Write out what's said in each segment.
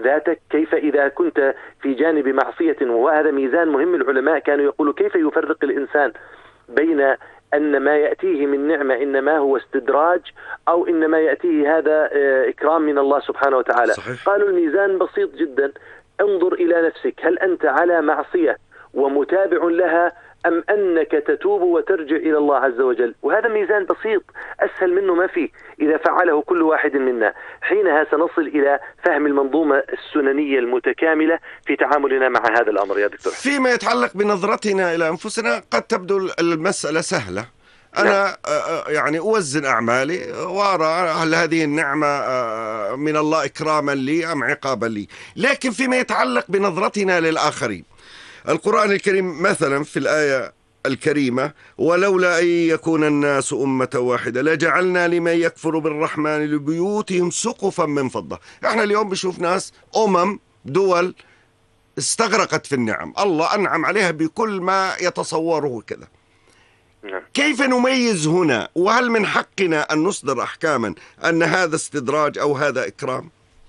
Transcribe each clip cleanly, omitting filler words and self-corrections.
ذاتك؟ كيف إذا كنت في جانب معصية؟ وهذا ميزان مهم. العلماء كانوا يقولوا كيف يفرق الإنسان بين أن ما يأتيه من نعمة إنما هو استدراج أو إنما يأتيه هذا إكرام من الله سبحانه وتعالى. صحيح. قالوا الميزان بسيط جدا، انظر إلى نفسك، هل أنت على معصية ومتابع لها أم أنك تتوب وترجع إلى الله عز وجل؟ وهذا ميزان بسيط أسهل منه ما فيه. إذا فعله كل واحد منا حينها سنصل إلى فهم المنظومة السننية المتكاملة في تعاملنا مع هذا الأمر. يا دكتور، فيما يتعلق بنظرتنا إلى أنفسنا قد تبدو المسألة سهلة. أنا يعني أوزن أعمالي وأرى هل هذه النعمة من الله إكراما لي أم عقابا لي. لكن فيما يتعلق بنظرتنا للآخرين، القرآن الكريم مثلا في الآية الكريمة: ولولا أن يكون الناس أمة واحدة لجعلنا لمن يكفر بالرحمن لبيوتهم سقفا من فضة. احنا اليوم بشوف ناس دول استغرقت في النعم، الله أنعم عليها بكل ما يتصوره كذا. كيف نميز هنا؟ وهل من حقنا أن نصدر أحكاما أن هذا استدراج أو هذا إكرام؟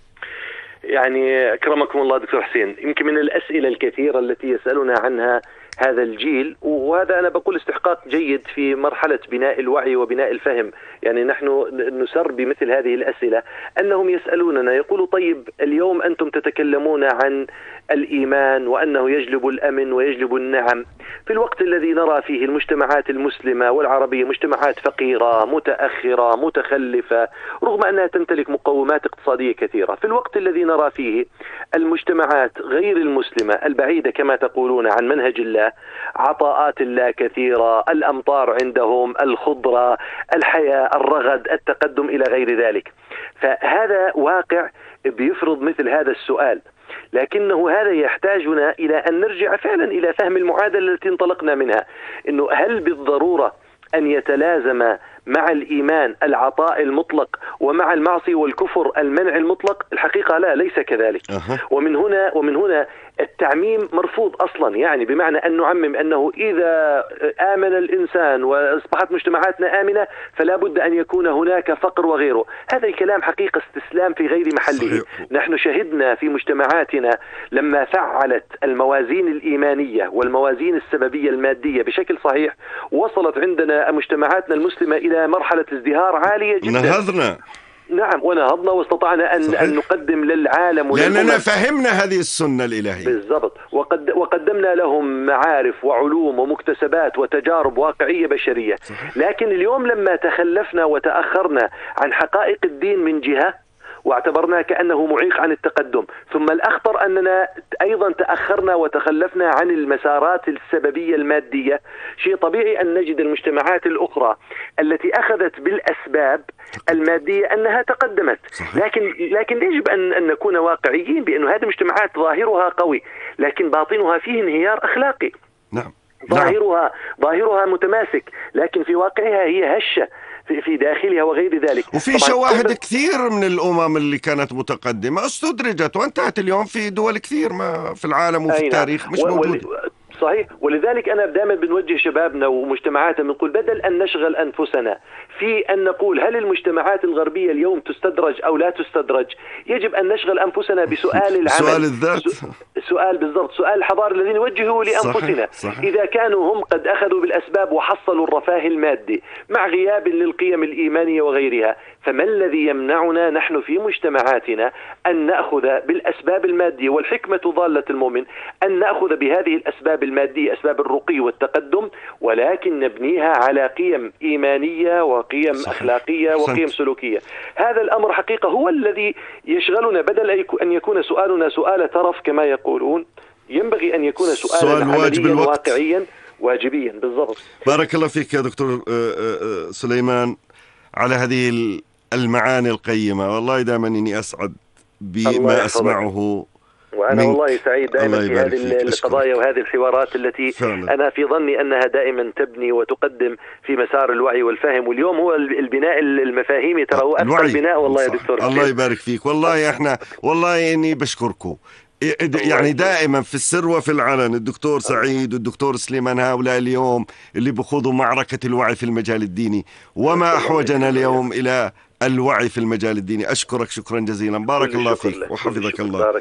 يعني أكرمكم الله دكتور حسين، يمكن من الأسئلة الكثيرة التي يسألنا عنها هذا الجيل، وهذا أنا بقول استحقاق جيد في مرحلة بناء الوعي وبناء الفهم. يعني نحن نسر بمثل هذه الأسئلة، أنهم يسألوننا يقولوا: طيب اليوم أنتم تتكلمون عن الإيمان وأنه يجلب الأمن ويجلب النعم، في الوقت الذي نرى فيه المجتمعات المسلمة والعربية مجتمعات فقيرة متأخرة متخلفة رغم أنها تمتلك مقومات اقتصادية كثيرة، في الوقت الذي نرى فيه المجتمعات غير المسلمة البعيدة كما تقولون عن منهج الله، عطاءات الله كثيرة، الأمطار عندهم، الخضرة، الحياة، الرغد، التقدم إلى غير ذلك. فهذا واقع بيفرض مثل هذا السؤال، لكنه هذا يحتاجنا إلى أن نرجع فعلا إلى فهم المعادلة التي انطلقنا منها، إنه هل بالضرورة أن يتلازم مع الإيمان العطاء المطلق ومع المعصية والكفر المنع المطلق؟ الحقيقة لا، ليس كذلك. ومن هنا التعميم مرفوض أصلا، يعني بمعنى أن نعمم أنه إذا آمن الإنسان وأصبحت مجتمعاتنا آمنة فلا بد أن يكون هناك فقر وغيره. هذا الكلام حقيقة استسلام في غير محله. نحن شهدنا في مجتمعاتنا لما فعلت الموازين الإيمانية والموازين السببية المادية بشكل صحيح، وصلت عندنا مجتمعاتنا المسلمة إلى مرحلة ازدهار عالية جدا. نهضنا، نعم، ونهضنا واستطعنا أن نقدم للعالم لأننا فهمنا هذه السنة الإلهية بالضبط، وقدمنا لهم معارف وعلوم ومكتسبات وتجارب واقعية بشرية. لكن اليوم لما تخلفنا وتأخرنا عن حقائق الدين من جهة واعتبرناه كأنه معيق عن التقدم، ثم الأخطر أننا أيضا تأخرنا وتخلفنا عن المسارات السببية المادية. شيء طبيعي أن نجد المجتمعات الأخرى التي أخذت بالأسباب المادية أنها تقدمت، لكن يجب أن نكون واقعيين بأن هذه المجتمعات ظاهرها قوي لكن باطنها فيه انهيار أخلاقي. نعم. ظاهرها متماسك لكن في واقعها هي هشة في داخلها وغير ذلك. وفي شواهد كثير من الأمم اللي كانت متقدمة استدرجت وانتهت اليوم في دول كثير ما في العالم وفي التاريخ مش موجودة. صحيح. ولذلك أنا دائما بنوجه شبابنا ومجتمعاتنا بنقول بدل أن نشغل أنفسنا في أن نقول هل المجتمعات الغربية اليوم تستدرج أو لا تستدرج، يجب أن نشغل أنفسنا بسؤال العمل، سؤال الذات، سؤال بالضبط، سؤال الحضارة الذي نوجهه لأنفسنا. صحيح. إذا كانوا هم قد أخذوا بالأسباب وحصلوا الرفاه المادي مع غياب للقيم الإيمانية وغيرها، فما الذي يمنعنا نحن في مجتمعاتنا أن نأخذ بالأسباب المادية؟ والحكمة ضالة المؤمن أن نأخذ بهذه الأسباب المادية، أسباب الرقي والتقدم، ولكن نبنيها على قيم إيمانية وقيم أخلاقية وقيم سلوكية. هذا الأمر حقيقة هو الذي يشغلنا، بدل أن يكون سؤالنا سؤال ترف كما يقولون، ينبغي أن يكون سؤالا عمليا واقعيا واجبيا. بالضبط. بارك الله فيك يا دكتور سليمان على هذه المعاني القيمة، والله دائما إني أسعد بما أسمعه، وأنا والله سعيد دائما في هذه القضايا وهذه الحوارات التي فعلا أنا في ظني أنها دائما تبني وتقدم في مسار الوعي والفهم. واليوم هو البناء المفاهيمي، ترى هو أكثر بناء. والله يا دكتور الله يبارك فيك. والله إحنا والله إني بشكركم يعني دائما في السر وفي العلن، الدكتور سعيد والدكتور سليمان، هؤلاء اليوم اللي بخوضوا معركة الوعي في المجال الديني، وما أحوجنا اليوم إلى الوعي في المجال الديني. أشكرك شكرا جزيلا، بارك الله فيك وحفظك الله.